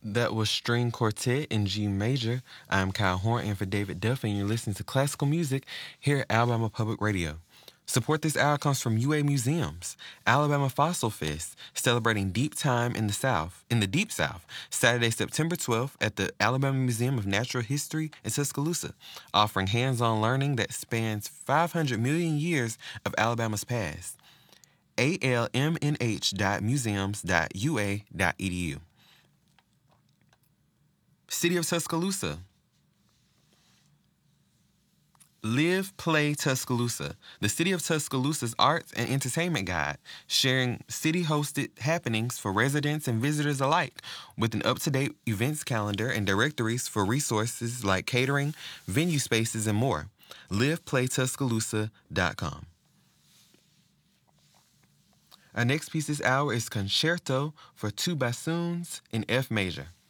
That was String Quartet in G Major. I'm Kyle Horn and for David Duff, and you're listening to classical music here at Alabama Public Radio. Support this hour comes from UA Museums, Alabama Fossil Fest, celebrating deep time in the Deep South, Saturday, September 12th at the Alabama Museum of Natural History in Tuscaloosa, offering hands-on learning that spans 500 million years of Alabama's past. almnh.museums.ua.edu. City of Tuscaloosa. Live, Play Tuscaloosa, the City of Tuscaloosa's arts and entertainment guide, sharing city-hosted happenings for residents and visitors alike, with an up-to-date events calendar and directories for resources like catering, venue spaces, and more. LivePlayTuscaloosa.com. Our next piece this hour is Concerto for Two Bassoons in F major.